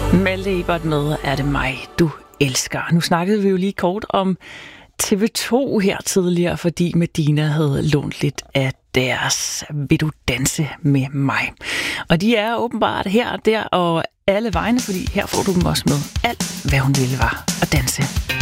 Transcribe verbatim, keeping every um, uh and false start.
Malte Ebert med Er det mig, du elsker. Nu snakkede vi jo lige kort om T V to her tidligere, fordi Medina havde lånt lidt af deres Vil du danse med mig? Og de er åbenbart her og der og alle vegne, fordi her får du dem også med. Alt, hvad hun ville, var at danse.